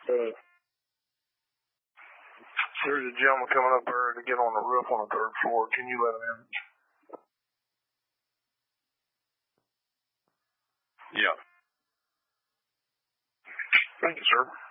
There's a gentleman coming up there to get on the roof on the third floor. Can you let him in? Yeah. Thank you, sir.